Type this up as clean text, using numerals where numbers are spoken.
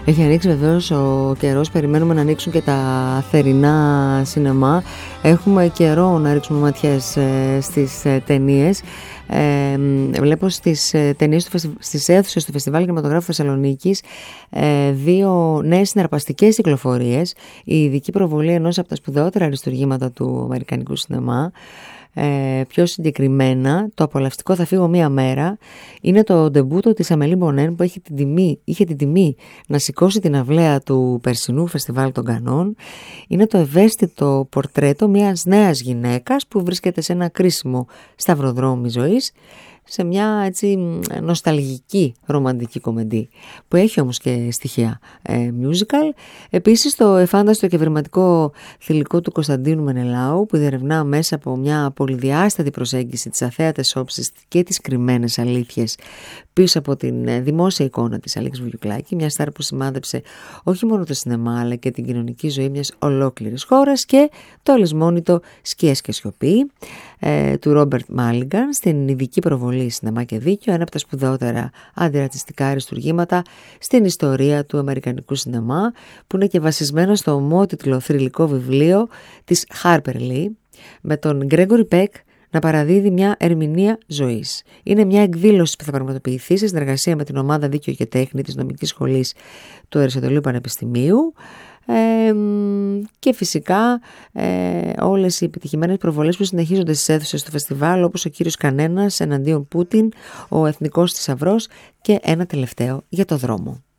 Έχει ανοίξει βεβαίως ο καιρός, περιμένουμε να ανοίξουν και τα θερινά σινεμά. Έχουμε καιρό να ρίξουμε ματιές στις ταινίες. Βλέπω στις ταινίες, στις αίθουσες του Φεστιβάλ Κινηματογράφου Θεσσαλονίκης, 2 νέες συναρπαστικές κυκλοφορίες. Η ειδική προβολή ενός από τα σπουδαιότερα αριστουργήματα του αμερικανικού σινεμά. Πιο συγκεκριμένα, το απολαυστικό «Θα φύγω μία μέρα» είναι το ντεμπούτο της Αμελή Μπονέν, που είχε την τιμή να σηκώσει την αυλαία του περσινού Φεστιβάλ των Κανών. Είναι το ευαίσθητο πορτρέτο μιας νέας γυναίκας που βρίσκεται σε ένα κρίσιμο σταυροδρόμι ζωής, σε μια έτσι νοσταλγική ρομαντική κομμεντή, που έχει όμως και στοιχεία musical. Επίσης το εφάνταστο και ευρηματικό θηλυκό του Κωνσταντίνου Μενελάου, που διερευνά μέσα από μια πολυδιάστατη προσέγγιση τις αθέατες όψεις και τις κρυμμένες αλήθειες πίσω από την δημόσια εικόνα της Αλέξης Βουγιουκλάκη, μια στάρ που σημάδεψε όχι μόνο το σινεμά αλλά και την κοινωνική ζωή μιας ολόκληρης χώρας, και το αλυσμόνητο «Σκιές και σιωπή» του Ρόμπερτ Μάλιγκαν, στην ειδική προβολή «Σινεμά και Δίκαιο», ένα από τα σπουδαιότερα αντιρατσιστικά αριστουργήματα στην ιστορία του αμερικανικού σινεμά, που είναι και βασισμένο στο ομότιτλο θρυλικό βιβλίο της Harper Lee, με τον Γκρέγκορι Πεκ να παραδίδει μια ερμηνεία ζωής. Είναι μια εκδήλωση που θα πραγματοποιηθεί σε συνεργασία με την ομάδα Δίκαιο και Τέχνη της Νομικής Σχολής του Αριστοτελείου Πανεπιστημίου, και φυσικά όλες οι επιτυχημένες προβολές που συνεχίζονται στις αίθουσες του φεστιβάλ, όπως ο κύριος Κανένας εναντίον Πούτιν, ο Εθνικός Θησαυρός και ένα τελευταίο για το δρόμο.